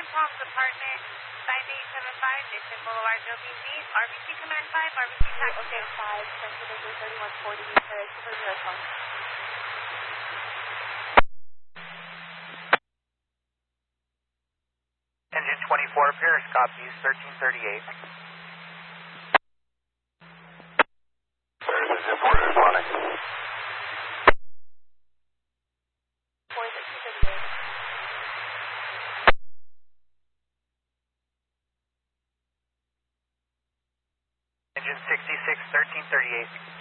Palms Apartment, 5875, Mission Boulevard, Building D, RBC Command 5, RBC Taxi. Okay, 5, Sensitive 3140, Super Zero Phone. Engine 24, Paris copies, 1338. Paris is imported responding. 41338. Engine 66, 1338.